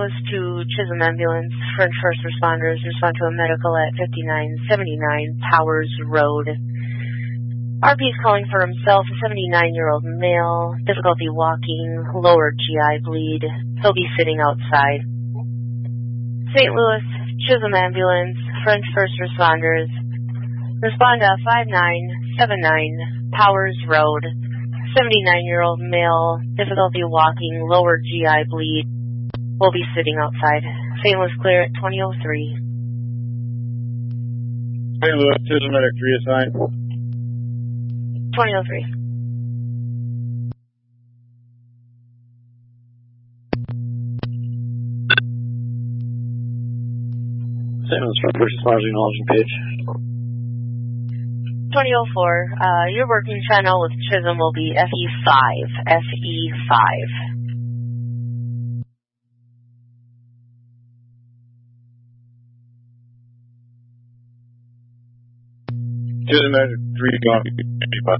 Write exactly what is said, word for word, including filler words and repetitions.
Louis to Chisholm Ambulance. French first responders respond to a medical at fifty-nine seventy-nine Powers Road. R P is calling for himself, a seventy-nine-year-old male, difficulty walking, lower G I bleed. He'll be sitting outside. Saint Louis, Chisholm Ambulance, French first responders. Respond to five nine seven nine Powers Road. seventy-nine-year-old male, difficulty walking, lower G I bleed. Will be sitting outside. Saint Louis clear at twenty oh three. Saint Louis, Chisholm Medic three assigned. twenty oh three. Saint Louis, first responders acknowledging page. twenty oh four. Uh, your working channel with Chisholm will be F E five. F E five. Chisholm Medic three, gone.